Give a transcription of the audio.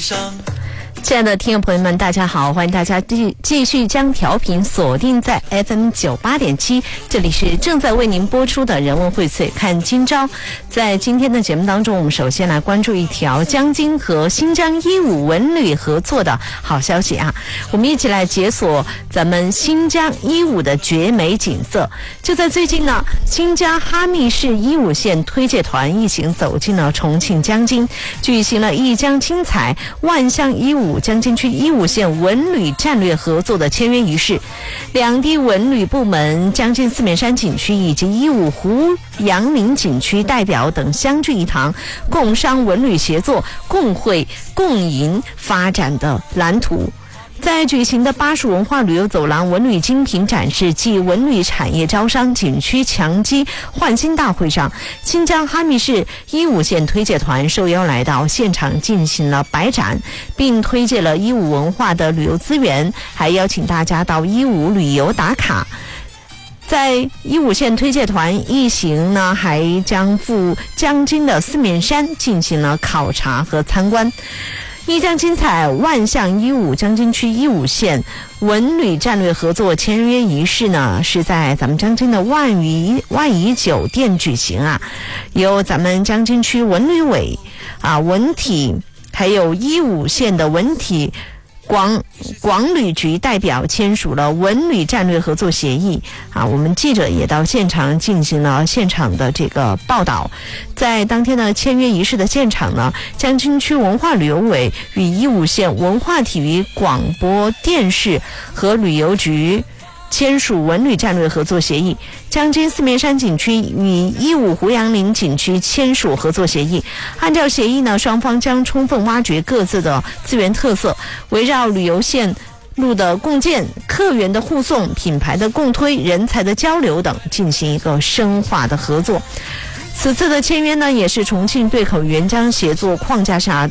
上。 亲爱的听众朋友们，大家好，欢迎大家继续将调频锁定在 FM98.7， 这里是正在为您播出的人文荟萃看今朝。在今天的节目当中，我们首先来关注一条江津和新疆医武文旅合作的好消息啊！我们一起来解锁咱们新疆医武的绝美景色。就在最近呢，新疆哈密市医武县推介团一行走进了重庆江津，举行了一江精彩万象医武江津区医武县文旅战略合作的签约仪式。两地文旅部门、江津四面山景区以及医武湖杨林景区代表等相聚一堂，共商文旅协作、共绘共赢发展的蓝图。在举行的巴蜀文化旅游走廊文旅精品展示暨文旅产业招商景区强基焕新大会上，新疆哈密市医武县推介团受邀来到现场进行了摆展，并推介了医武文化的旅游资源，还邀请大家到医武旅游打卡。在医武县推介团一行呢，还将赴江津的四面山进行了考察和参观。一江精彩万象医武江津区医武县文旅战略合作签约仪式呢，是在咱们江津的万怡酒店举行啊，由咱们江津区文旅委文体还有医武县的文体广旅局代表签署了文旅战略合作协议啊，我们记者也到现场进行了现场的这个报道。在当天的签约仪式的现场呢，江津区文化旅游委与医武县文化体育广播电视和旅游局签署文旅战略合作协议，江津四面山景区与医武湖杨林景区签署合作协议。按照协议呢，双方将充分挖掘各自的资源特色，围绕旅游线路的共建、客源的护送、品牌的共推、人才的交流等进行一个深化的合作。此次的签约呢，也是重庆对口援疆协作框架下